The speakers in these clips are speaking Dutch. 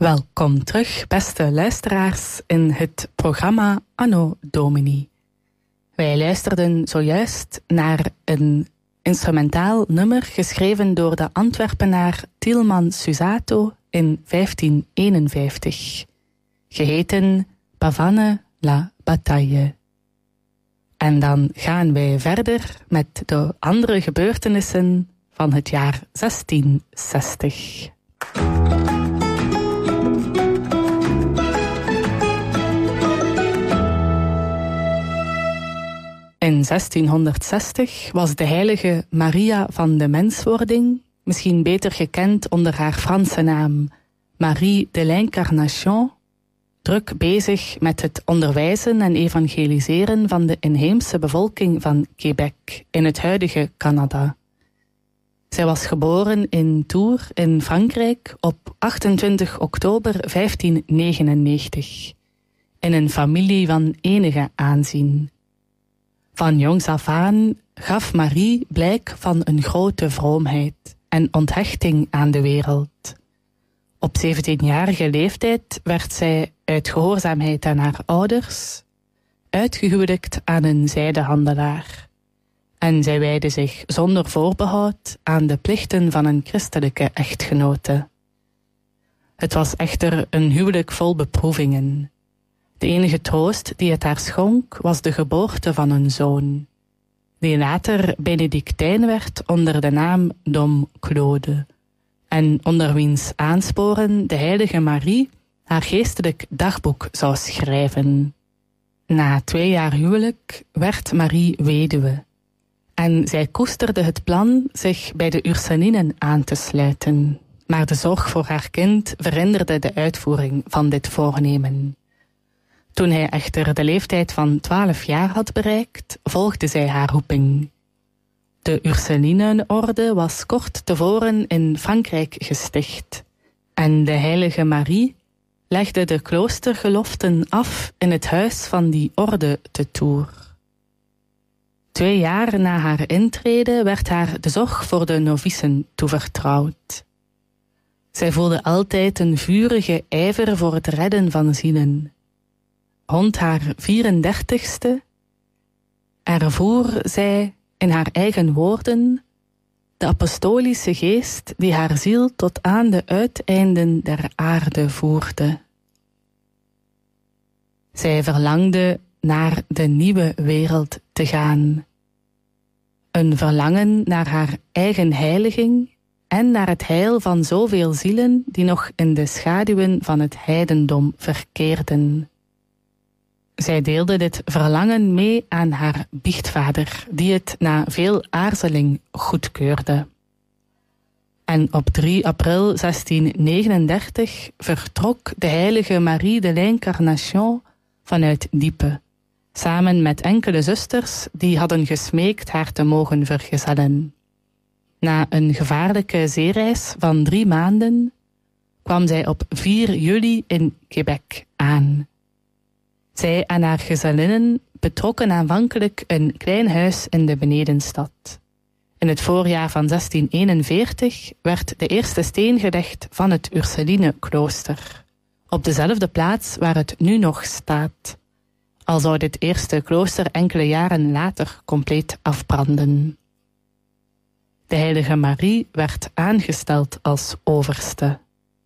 Welkom terug, beste luisteraars, in het programma Anno Domini. Wij luisterden zojuist naar een instrumentaal nummer geschreven door de Antwerpenaar Tilman Susato in 1551, geheten Pavane la Bataille. En dan gaan wij verder met de andere gebeurtenissen van het jaar 1660. In 1660 was de heilige Maria van de Menswording, misschien beter gekend onder haar Franse naam Marie de l'Incarnation, druk bezig met het onderwijzen en evangeliseren van de inheemse bevolking van Québec in het huidige Canada. Zij was geboren in Tours in Frankrijk op 28 oktober 1599, in een familie van enige aanzien. Van jongs af aan gaf Marie blijk van een grote vroomheid en onthechting aan de wereld. Op 17-jarige leeftijd werd zij uit gehoorzaamheid aan haar ouders uitgehuwelijkt aan een zijdehandelaar. En zij wijdde zich zonder voorbehoud aan de plichten van een christelijke echtgenote. Het was echter een huwelijk vol beproevingen. De enige troost die het haar schonk was de geboorte van een zoon, die later Benedictijn werd onder de naam Dom Claude, en onder wiens aansporen de heilige Marie haar geestelijk dagboek zou schrijven. Na 2 jaar huwelijk werd Marie weduwe, en zij koesterde het plan zich bij de Ursulinen aan te sluiten, maar de zorg voor haar kind verhinderde de uitvoering van dit voornemen. Toen hij echter de leeftijd van 12 jaar had bereikt, volgde zij haar roeping. De Ursulinenorde was kort tevoren in Frankrijk gesticht en de heilige Marie legde de kloostergeloften af in het huis van die orde te Tours. 2 jaar na haar intrede werd haar de zorg voor de novicen toevertrouwd. Zij voelde altijd een vurige ijver voor het redden van zielen. Rond haar 34ste ervoer zij in haar eigen woorden de apostolische geest die haar ziel tot aan de uiteinden der aarde voerde. Zij verlangde naar de nieuwe wereld te gaan. Een verlangen naar haar eigen heiliging en naar het heil van zoveel zielen die nog in de schaduwen van het heidendom verkeerden. Zij deelde dit verlangen mee aan haar biechtvader, die het na veel aarzeling goedkeurde. En op 3 april 1639 vertrok de heilige Marie de l'Incarnation vanuit Dieppe, samen met enkele zusters die hadden gesmeekt haar te mogen vergezellen. Na een gevaarlijke zeereis van 3 maanden kwam zij op 4 juli in Québec aan. Zij en haar gezellinnen betrokken aanvankelijk een klein huis in de benedenstad. In het voorjaar van 1641 werd de eerste steen gelegd van het Ursulineklooster, op dezelfde plaats waar het nu nog staat, al zou dit eerste klooster enkele jaren later compleet afbranden. De heilige Marie werd aangesteld als overste.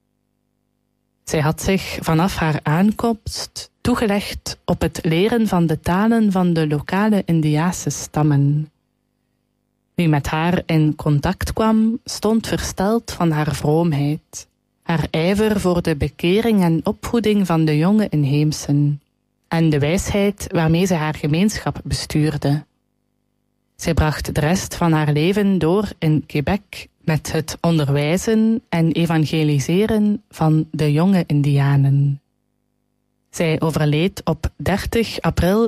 Zij had zich vanaf haar aankomst toegelegd op het leren van de talen van de lokale Indiase stammen. Wie met haar in contact kwam, stond versteld van haar vroomheid, haar ijver voor de bekering en opvoeding van de jonge inheemsen, en de wijsheid waarmee ze haar gemeenschap bestuurde. Zij bracht de rest van haar leven door in Québec met het onderwijzen en evangeliseren van de jonge Indianen. Zij overleed op 30 april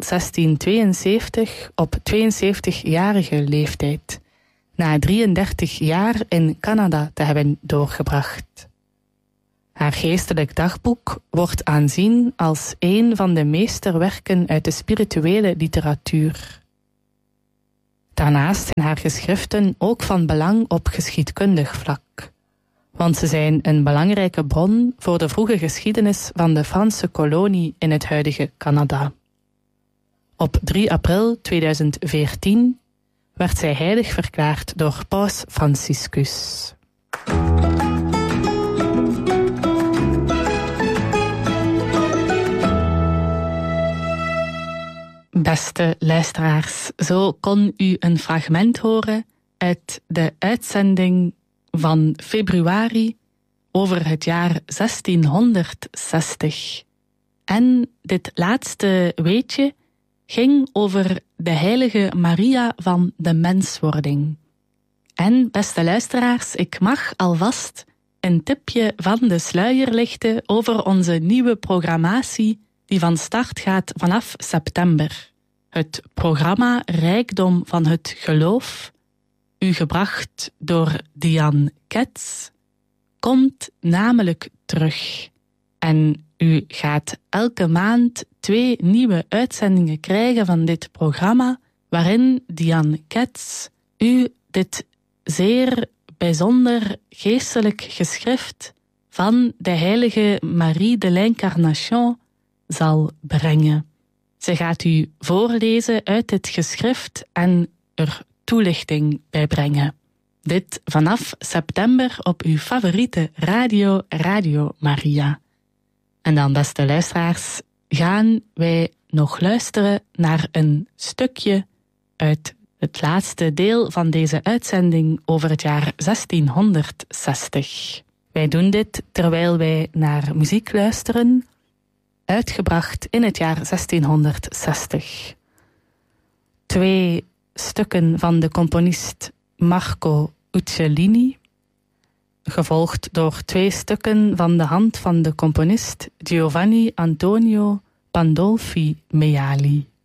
1672 op 72-jarige leeftijd, na 33 jaar in Canada te hebben doorgebracht. Haar geestelijk dagboek wordt aanzien als een van de meesterwerken uit de spirituele literatuur. Daarnaast zijn haar geschriften ook van belang op geschiedkundig vlak, want ze zijn een belangrijke bron voor de vroege geschiedenis van de Franse kolonie in het huidige Canada. Op 3 april 2014 werd zij heilig verklaard door Paus Franciscus. Beste luisteraars, zo kon u een fragment horen uit de uitzending van februari over het jaar 1660. En dit laatste weetje ging over de heilige Maria van de menswording. En beste luisteraars, ik mag alvast een tipje van de sluier lichten over onze nieuwe programmatie die van start gaat vanaf september. Het programma Rijkdom van het Geloof, u gebracht door Diane Ketz, komt namelijk terug. En u gaat elke maand 2 nieuwe uitzendingen krijgen van dit programma, waarin Diane Ketz u dit zeer bijzonder geestelijk geschrift van de heilige Marie de l'Incarnation zal brengen. Ze gaat u voorlezen uit dit geschrift en er toelichting bij brengen. Dit vanaf september op uw favoriete radio, Radio Maria. En dan, beste luisteraars, gaan wij nog luisteren naar een stukje uit het laatste deel van deze uitzending over het jaar 1660. Wij doen dit terwijl wij naar muziek luisteren, uitgebracht in het jaar 1660. 2 stukken van de componist Marco Uccellini, gevolgd door 2 stukken van de hand van de componist Giovanni Antonio Pandolfi Mejali.